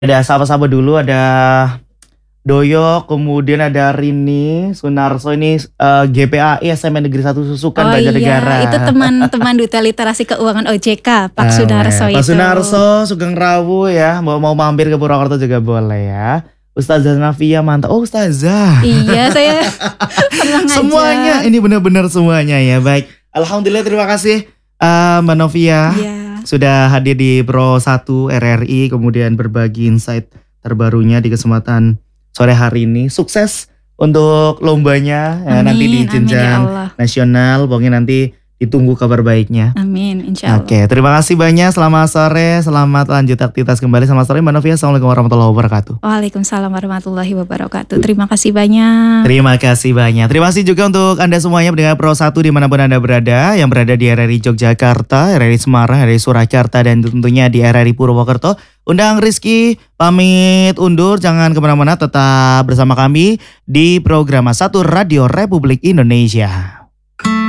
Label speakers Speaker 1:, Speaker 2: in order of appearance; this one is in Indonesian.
Speaker 1: Ada sapa-sapa dulu, ada Doyo, kemudian ada Rini, Sunarso ini GPAI SMA Negeri 1 Susukan
Speaker 2: Oh
Speaker 1: Banjarnegara.
Speaker 2: iya, itu teman-teman Duta Literasi Keuangan OJK, Pak Sunarso
Speaker 1: Pak
Speaker 2: itu.
Speaker 1: Sunarso, Sugeng Rawu ya, mau mampir ke Purwokerto juga boleh ya. Ustazah Nafia mantap. Oh Ustazah.
Speaker 2: Iya, saya pernah ngajar.
Speaker 1: Semuanya, ini benar-benar semuanya ya. Baik, Alhamdulillah terima kasih Mbak Novia.
Speaker 2: Iya.
Speaker 1: Sudah hadir di Pro 1 RRI, kemudian berbagi insight terbarunya di kesempatan sore hari ini. Sukses untuk lombanya ya, nanti di jenjang nasional. Pokoknya nanti ditunggu kabar baiknya.
Speaker 2: Amin, insya Allah.
Speaker 1: Oke, terima kasih banyak. Selamat sore, selamat lanjut aktivitas kembali. Selamat sore Mbak Novia. Assalamualaikum warahmatullahi wabarakatuh.
Speaker 2: Waalaikumsalam warahmatullahi wabarakatuh. Terima kasih banyak.
Speaker 1: Terima kasih banyak. Terima kasih juga untuk Anda semuanya pendengar Pro 1 dimanapun Anda berada. Yang berada di RRI Yogyakarta, RRI Semarang, RRI Surakarta, dan tentunya di RRI Purwokerto. Undang Rizky pamit undur. Jangan kemana-mana, tetap bersama kami di program 1 Radio Republik Indonesia.